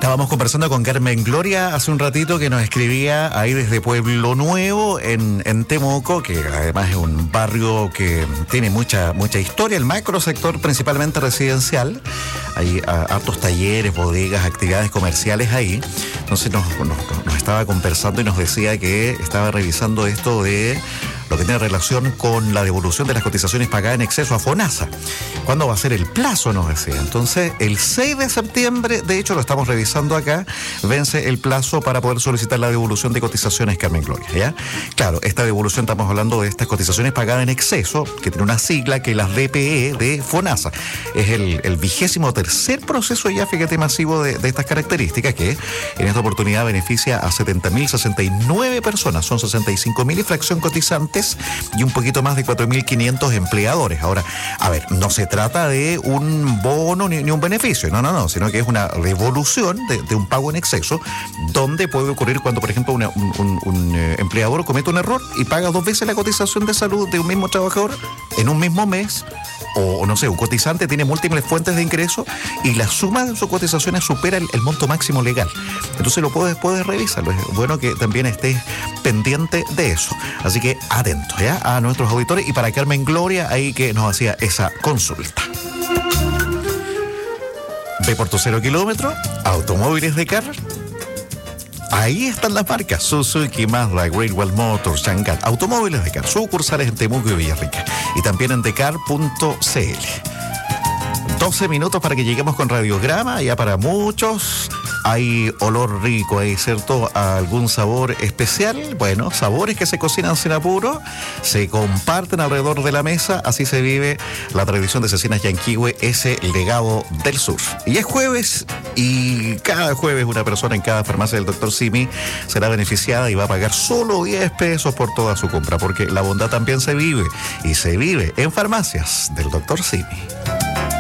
Estábamos conversando con Carmen Gloria hace un ratito, que nos escribía ahí desde Pueblo Nuevo en Temuco, que además es un barrio que tiene mucha historia, el macro sector principalmente residencial. Hay hartos talleres, bodegas, actividades comerciales ahí. Entonces nos estaba conversando y nos decía que estaba revisando esto de lo que tiene relación con la devolución de las cotizaciones pagadas en exceso a FONASA. ¿Cuándo va a ser el plazo?, nos decía. Entonces, el 6 de septiembre, de hecho lo estamos revisando acá, vence el plazo para poder solicitar la devolución de cotizaciones, Carmen Gloria, ¿ya? Claro, esta devolución, estamos hablando de estas cotizaciones pagadas en exceso, que tiene una sigla que es la DPE de FONASA. Es el 23º proceso ya, fíjate, masivo de estas características, que en esta oportunidad beneficia a 70.069 personas. Son 65.000 y fracción cotizantes y un poquito más de 4.500 empleadores. Ahora, a ver, no se trata de un bono ni un beneficio, no, sino que es una devolución de un pago en exceso, donde puede ocurrir cuando, por ejemplo, un empleador comete un error y paga 2 veces la cotización de salud de un mismo trabajador en un mismo mes. O no sé, un cotizante tiene múltiples fuentes de ingreso y la suma de sus cotizaciones supera el monto máximo legal. Entonces lo puedes revisarlo. Es bueno que también estés pendiente de eso. Así que atento, ¿ya?, a nuestros auditores. Y para Carmen Gloria, ahí que nos hacía esa consulta. Ve por tu 0 kilómetro, automóviles de Car. Ahí están las marcas Suzuki, Mazda, Great Wall Motors, Changan, automóviles de Car, sucursales en Temuco y Villarrica, y también en decar.cl. 12 minutos para que lleguemos con radiograma. Ya para muchos hay olor rico ahí, ¿cierto? ¿Algún sabor especial? Bueno, sabores que se cocinan sin apuro, se comparten alrededor de la mesa. Así se vive la tradición de Cecinas Yanquihue, ese legado del sur. Y es jueves, y cada jueves una persona en cada farmacia del Dr. Simi será beneficiada y va a pagar solo 10 pesos por toda su compra, porque la bondad también se vive, y se vive en farmacias del Dr. Simi.